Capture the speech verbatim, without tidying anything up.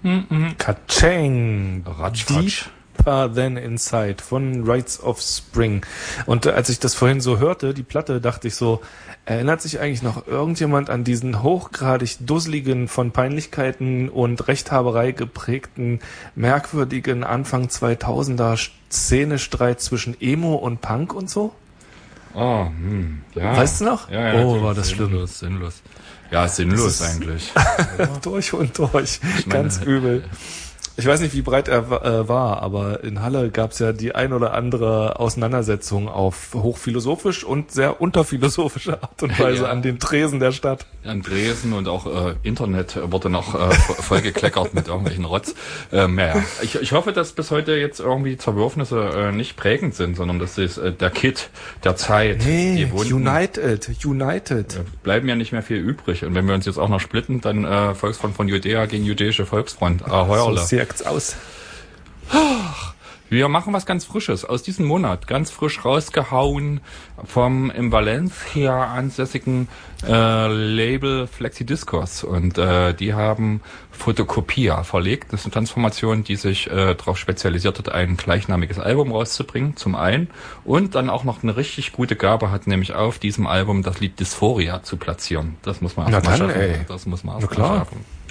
mm. Ka-chang! Ratsch, Deeper Than Inside von Rites of Spring. Und äh, als ich das vorhin so hörte, die Platte, dachte ich so, erinnert sich eigentlich noch irgendjemand an diesen hochgradig dusseligen, von Peinlichkeiten und Rechthaberei geprägten, merkwürdigen Anfang zweitausender Szenestreit zwischen Emo und Punk und so? Oh, hm, ja. Weißt du noch? Ja, ja, oh, war das sinnlos, schlimm. Sinnlos. Ja, sinnlos eigentlich. durch und durch. Ich meine, Ganz übel. Ich weiß nicht, wie breit er äh, war, aber in Halle gab es ja die ein oder andere Auseinandersetzung auf hochphilosophisch und sehr unterphilosophische Art und Weise ja. an den Tresen der Stadt. An Tresen und auch äh, Internet wurde noch äh, vollgekleckert mit irgendwelchen Rotz. Ähm, ja, ja. Ich, ich hoffe, dass bis heute jetzt irgendwie Zerwürfnisse äh, nicht prägend sind, sondern dass es äh, der Kit der Zeit, nee, die Wunden, United, United. Äh, bleiben ja nicht mehr viel übrig. Und wenn wir uns jetzt auch noch splitten, dann äh, Volksfront von Judäa gegen Jüdische Volksfront. Ahoi, so sieht's aus. Wir machen was ganz Frisches aus diesem Monat, ganz frisch rausgehauen vom in Valencia ansässigen äh, Label Flexidiscos und äh, die haben Photocopia verlegt. Das ist eine Transformation, die sich äh, darauf spezialisiert hat, ein gleichnamiges Album rauszubringen, zum einen, und dann auch noch eine richtig gute Gabe hat, nämlich auf diesem Album das Lied Dysphoria zu platzieren. Das muss man erst mal schaffen. Ey. Das muss man erst mal schaffen.